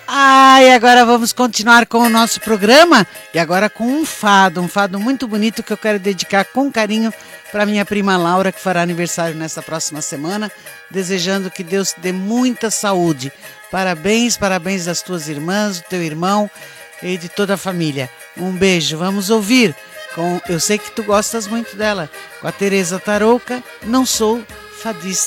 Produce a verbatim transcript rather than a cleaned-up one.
Ah, e agora vamos continuar com o nosso programa e agora com um fado, um fado muito bonito que eu quero dedicar com carinho para minha prima Laura, que fará aniversário nessa próxima semana, desejando que Deus te dê muita saúde. Parabéns, parabéns das tuas irmãs, do teu irmão e de toda a família. Um beijo, vamos ouvir, com, eu sei que tu gostas muito dela, com a Teresa Tarouca, Não Sou Fadista.